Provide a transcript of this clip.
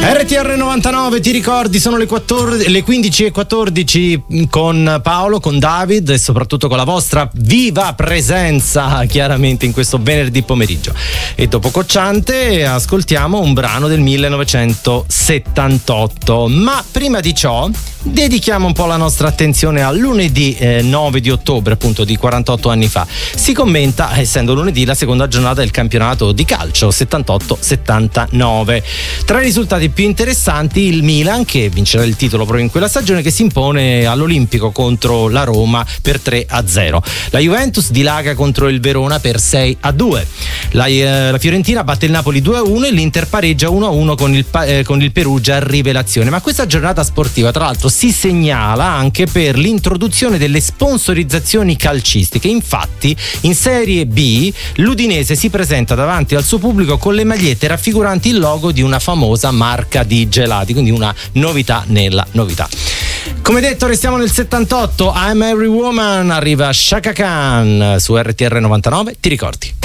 RTR 99, ti ricordi, sono le 15:14 con Paolo, con David e soprattutto con la vostra viva presenza chiaramente in questo venerdì pomeriggio. E dopo Cocciante ascoltiamo un brano del 1978, ma prima di ciò dedichiamo un po' la nostra attenzione al lunedì 9 di ottobre, appunto di 48 anni fa. Si commenta, essendo lunedì, la seconda giornata del campionato di calcio 78-79. Tra i risultati più interessanti il Milan, che vincerà il titolo proprio in quella stagione, che si impone all'Olimpico contro la Roma per 3-0. La Juventus dilaga contro il Verona per 6-2. La Fiorentina batte il Napoli 2-1 e l'Inter pareggia 1-1 con il Perugia, rivelazione. Ma questa giornata sportiva tra l'altro si segnala anche per l'introduzione delle sponsorizzazioni calcistiche. Infatti in Serie B l'Udinese si presenta davanti al suo pubblico con le magliette raffiguranti il logo di una famosa marca di gelati, quindi una novità nella novità. Come detto, restiamo nel 78. I'm Every Woman, arriva Chaka Khan su RTR 99, ti ricordi?